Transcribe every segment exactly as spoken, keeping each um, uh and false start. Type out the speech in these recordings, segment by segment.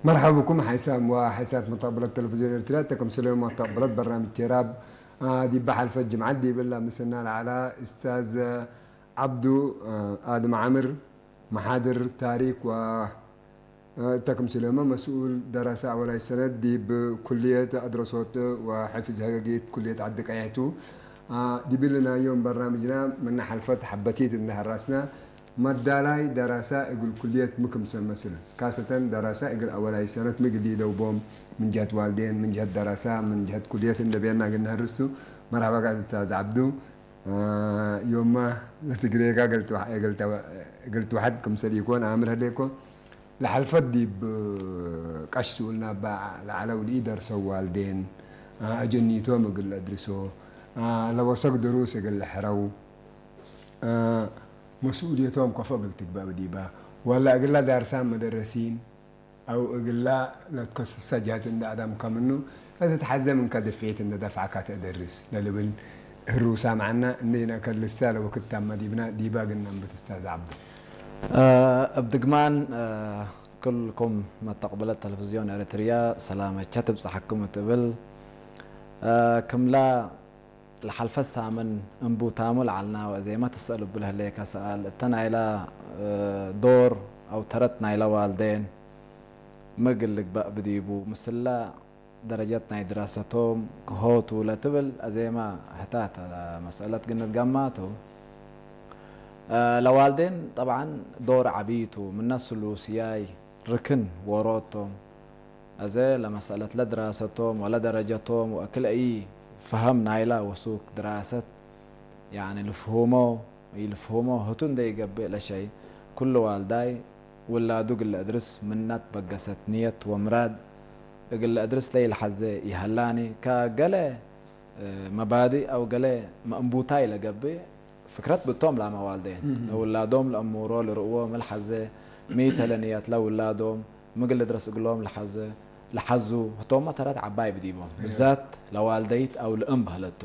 مرحبا بكم حسام وحسات مطبلة التلفزيون الارتلات تكم سليم مطبلة برنامج تيراب. آه دي بحال فج معدي بالله مسنا على استاذ عبدو آه ادم عامر محاضر تاريخ و آه تكم سليمان مسؤول دراسة ولا السند دي بكلية أدرسوت وحفظ هجيت كلية عدك عيتو. آه دي بلنا يوم برنامجنا من حلفت حبتيت إنها راسنا مدالاي دراسة يقول كلية مكم مثلا كاسة دراسة يقول أولا سنة مقدي دوبهم من جهة والدين من جهة دراسة من جهة كلية النبينا قلنا هرسو. مرحبا قاعد أستاذ عبدو. آه يوم ما لتقريقا قلت قلت قلت واحدكم سليكون آمر هليكم لحلفت دي بقشت قلنا على وليدر سو والدين. آه أجنيتهم قل أدرسو. آه لو وثق دروس قل حرو. آه مسؤوليتهم كفوق التكباب ديبا ولا أقول لا دارسان مدرسين أو أقول لا لا تكسس سجات إن آدم كمنه فتتحزم من كدفيت إن دفعك تدرس للبل الروسا معنا إننا كان لسه لو كنت ما ديبنا ديبا قلنا بتستاذ عبد. أبدقمان أه كلكم ما تقبلت تلفزيون إريتريا سلامة كتب صحكم تبل أه كملا الحلفة سامن انبو تامل علنا وزي ما تسألوا بالهليك سأل تنايلا دور أو ترت نايلا والدين ما قلك بقى بديبو مثلا درجاتنا دراستهم كهوت ولا تبل زي ما هتات على مسألة قلنا تجمعتو أه لوالدين طبعا دور عبيتو من الناس الوسياي ركن وراتهم أزي لمسألة لا دراستهم ولا درجاتهم وأكل أي فهم نايلا وسوق دراسة يعني لفهمه يلفهمه هتون ده يقبل لشيء كل والداي ولا دوق اللي أدرس منات بقست نية ومراد اللي أدرس لي الحزة يهلاني كجلة مبادئ أو جلة مأنبوتاي لقبل فكرت بالتوم لما والدين ولا دوم الأمورو لرؤوه ملحزة ميت هلنيات لا ولا دوم مقل درس قلهم لحزة لحزو هتوم ترى عباي بديبون بالذات لوالديت او الام بهلته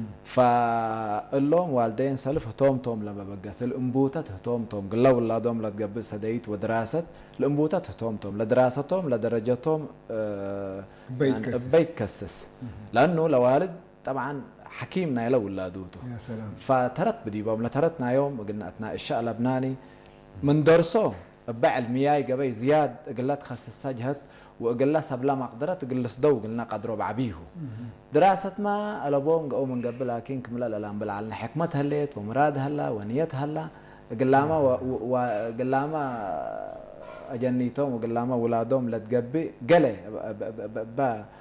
فاللوم والدين سلف هتوم توم لما بقى الانبوتات هتوم توم قال لا ولا دوم لا تقبل سديت ودراسه الانبوتات هتوم توم لدراستهم لدرجتهم آه بيت يعني كسس بيت كسس لانه لوالد طبعا حكيمنا يا ولادوته يا سلام فترت بديبهم لترتنا يوم قلنا اثناء الشقه لبناني من درسه بعد مياي قبي زياد قلت خصص سجهت وقلنا سبلا مقدرة قلنا صدو قلنا قدروا بعبيه دراسة ما ألبوم قوم من قبل لكن كمل الألام بالعلن حكمتها الليت ومرادها هلا ونيتها هلا قلنا ما وقلنا ما أجنيتهم وقلنا ما ولادهم لا تقبي قلة ب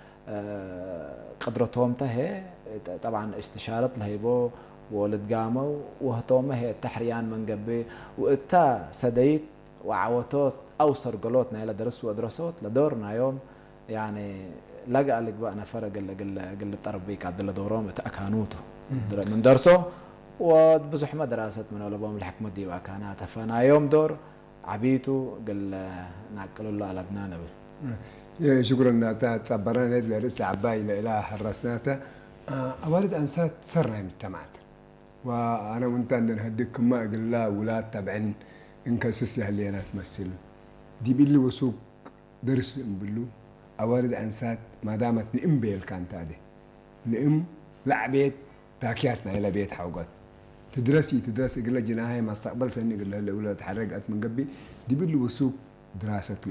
قدرتهم تهي طبعا استشارة لهيبو ولد قاموا وهتوم هي التحريان من قبي وإتا سديت وعوتوت أوصر قلوتنا إلى درس ودراسات لدورنا يوم يعني لقى لك بقى أنا فرق اللي قل قل بتربيك عدل دورهم تأكانوته من درسه وبزح ما دراسة من أولبهم الحكمة دي وأكانات فأنا يوم دور عبيته قل ناكل الله على ابنانا به. شكرا ناتا تصبرنا نزل رسل عباي إلى حرسناتا. أولد أنسات سرنا مجتمعات وأنا وأنت عندنا هديك ما قل لا ولاد تبعن إنكسس لها اللي أنا تمثل دي بيلي وسوق درس بلو أوارد أنسات ما دامت نئم بيل كانت هذه نئم لعبيت تاكياتنا إلى بيت حوقات تدرسي تدرسي قلنا جناهي ما استقبل سنة قلنا الأولى تحرقت من قبل دي بيلي وسوق دراسة